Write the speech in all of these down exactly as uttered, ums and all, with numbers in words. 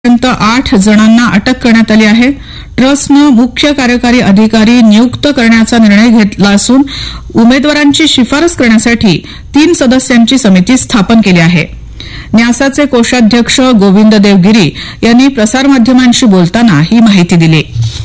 पर्यंत आठ जणांना अटक करण्यात आली आहे. ट्रस्टनं मुख्य कार्यकारी अधिकारी नियुक्त करण्याचा निर्णय घेतला असून उमेदवारांची शिफारस करण्यासाठी तीन सदस्यांची समिती स्थापन केली आहे. न्यासाचे कोषाध्यक्ष गोविंद देवगिरी यांनी प्रसारमाध्यमांशी बोलताना ही माहिती दिली.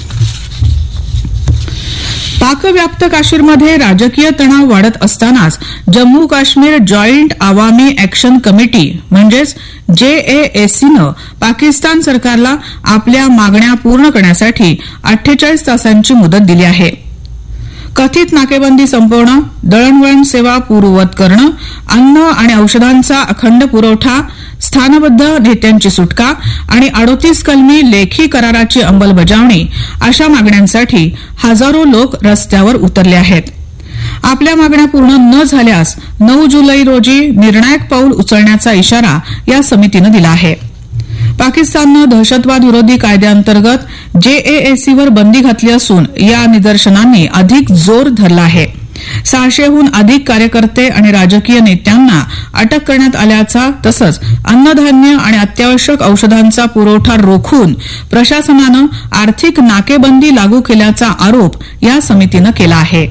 पाकव्याप्त काश्मीरमध्ये राजकीय तणाव वाढत असतानाच Jammu Kashmir joint Awami action committee म्हणजेच जेएएसीनं पाकिस्तान सरकारला आपल्या मागण्या पूर्ण करण्यासाठी अठ्ठेचाळीस तासांची मुदत दिली आहे. कथित नाकेबंदी संपवणं, दळणवळण सेवा पूर्ववत करणं, अन्न आणि औषधांचा अखंड पुरवठा, स्थानबद्ध नेत्यांची सुटका आणि अडोतीस कलमी लेखी कराराची अंमलबजावणी अशा मागण्यांसाठी हजारो लोक रस्त्यावर उतरले आहेत. आपल्या मागण्या पूर्ण न झाल्यास नऊ जुलै रोजी निर्णायक पाऊल उचलण्याचा इशारा या समितीनं दिला आहे. पाकिस्ताननं दहशतवाद विरोधी कायद्याअंतर्गत जेएएसीवर बंदी घातली असून या निदर्शनांनी अधिक जोर धरला आहे. सहाशेहून अधिक कार्यकर्ते आणि राजकीय नेत्यांना अटक करण्यात आल्याचा तसंच अन्नधान्य आणि अत्यावश्यक औषधांचा पुरवठा रोखून प्रशासनानं आर्थिक नाकेबंदी लागू केल्याचा आरोप या समितीनं केला आहे.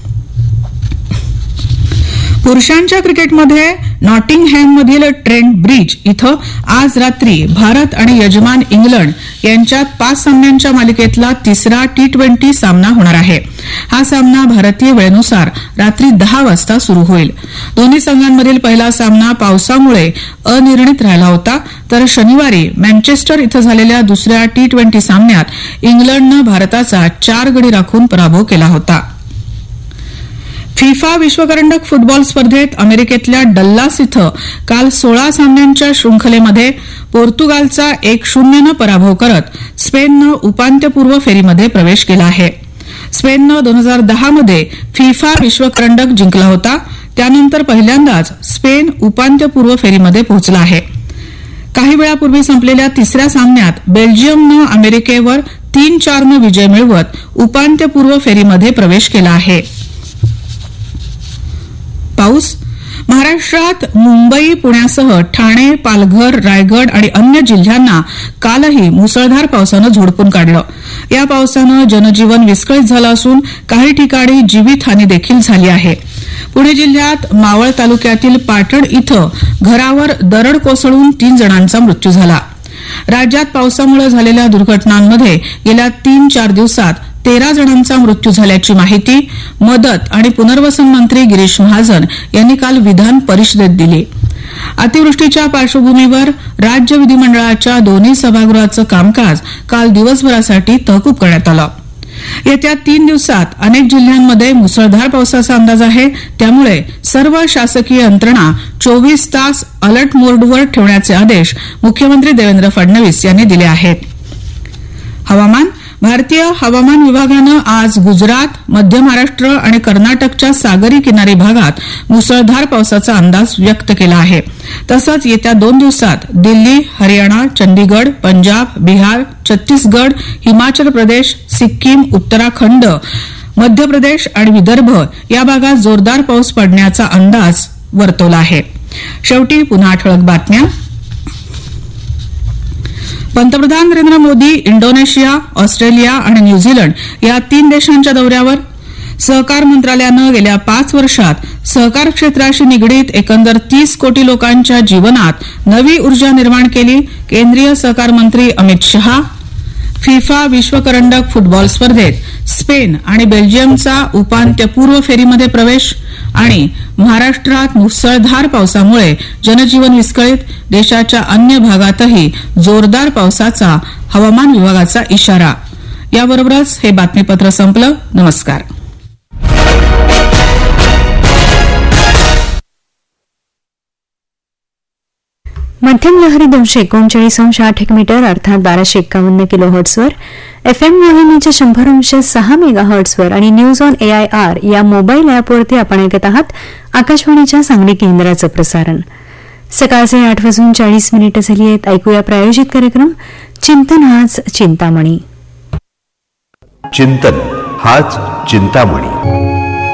पुरुषांच्या क्रिकेटमध्ये नॉटिंगहॅममधील ट्रेंट ब्रिज इथं आज रात्री भारत आणि यजमान इंग्लंड यांच्यात पाच सामन्यांच्या मालिकेतला तिसरा टी ट्वेंटी सामना होणार आहे. हा सामना भारतीय वेळेनुसार रात्री दहा वाजता सुरू होईल. दोन्ही संघांमधील पहिला सामना पावसामुळे अनिर्णित राहिला होता, तर शनिवारी मँचेस्टर इथं झालेल्या दुसऱ्या टी ट्वेंटी सामन्यात इंग्लंडनं भारताचा चार गडी राखून पराभव केला होता. फिफा विश्वकरंडक फुटबॉल स्पर्धेत अमेरिकेतल्या डल्लास इथं काल सोळा सामन्यांच्या शृंखलेमध्ये पोर्तुगालचा एक शून्यनं पराभव करत स्पेननं उपांत्यपूर्व फेरीमध्ये प्रवेश केला आहे. स्पेननं दोन हजार दहा मध्ये फिफा विश्वकरंडक जिंकला होता. त्यानंतर पहिल्यांदाच स्पेन उपांत्यपूर्व फेरीमध्ये पोहोचला आहे. काही वेळापूर्वी संपलेल्या तिसऱ्या सामन्यात बेल्जियमनं अमेरिकेवर तीन चारनं विजय मिळवत उपांत्यपूर्व फेरीमध्ये प्रवेश केला आहे. पाऊस महाराष्ट्रात मुंबई, पुण्यासह ठाणे, पालघर, रायगड आणि अन्य जिल्ह्यांना कालही मुसळधार पावसानं झोडपून काढलं. या पावसानं जनजीवन विस्कळीत झालं असून काही ठिकाणी जीवितहानी देखील झाली आहे. पुणे जिल्ह्यात मावळ तालुक्यातील पाटण इथं घरावर दरड कोसळून तीन जणांचा मृत्यू झाला. राज्यात पावसामुळे झालेल्या दुर्घटनांमध्ये गेल्या तीन चार दिवसात तेरा जणांचा मृत्यू झाल्याची माहिती मदत आणि पुनर्वसन मंत्री गिरीश महाजन यांनी काल विधान परिषदेत दिली. अतिवृष्टीच्या पार्श्वभूमीवर राज्य विधिमंडळाच्या दोन्ही सभागृहाचं कामकाज काल दिवसभरासाठी तहकूब करण्यात आलं. येत्या तीन दिवसात अनेक जिल्ह्यांमध्ये मुसळधार पावसाचा अंदाज आहे. त्यामुळे सर्व शासकीय यंत्रणा चोवीस तास अलर्ट मोडवर ठेवण्याचे आदेश मुख्यमंत्री देवेंद्र फडणवीस यांनी दिले आहेत. हवामान भारतीय हवामान विभागानं आज गुजरात, मध्य महाराष्ट्र आणि कर्नाटकच्या सागरी किनारी भागात मुसळधार पावसाचा अंदाज व्यक्त केला आहे. तसंच येत्या दोन दिवसात दिल्ली, हरियाणा, चंदीगड, पंजाब, बिहार, छत्तीसगड, हिमाचल प्रदेश, सिक्कीम, उत्तराखंड, मध्य प्रदेश आणि विदर्भ या भागात जोरदार पाऊस पडण्याचा अंदाज वर्तवला आहे. शेवटी पुन्हा ठळक बातम्या. पंतप्रधान नरेंद्र मोदी इंडोनेशिया, ऑस्ट्रेलिया आणि न्यूझीलंड या तीन देशांच्या दौऱ्यावर. सहकार मंत्रालयानं गेल्या पाच वर्षात सहकार क्षेत्राशी निगडीत एकंदर तीस कोटी लोकांच्या जीवनात नवी ऊर्जा निर्माण केली. केंद्रीय सहकार मंत्री अमित शहा. फिफा विश्वकरंडक फुटबॉल स्पर्धेत स्पेन आणि बेल्जियमचा उपांत्यपूर्व फेरीमध्ये प्रवेश. आणि महाराष्ट्रात मुसळधार पावसामुळे जनजीवन विस्कळीत. देशाच्या अन्य भागातही जोरदार पावसाचा हवामान विभागाचा इशारा. याबरोबरच हे बातमीपत्र संपलं. नमस्कार. मध्यम लहरी दोनशे एकोणचाळीस अंश आठ मीटर अर्थात बाराशे एक्कावन्न किलो हर्ट्सवर, एफएम वाहिनीच्या शंभर अंश सहा मेगा हर्ट्सवर आणि न्यूज ऑन एआयआर या मोबाईल ॲपवरती आपण ऐकत आहात आकाशवाणीच्या सांगली केंद्राचं प्रसारण. सकाळचे आठ वाजून चाळीस मिनिटं झाली आहेत. ऐकूया प्रायोजित कार्यक्रम चिंतन हाच चिंतामणी. चिंतन हाच चिंतामणी.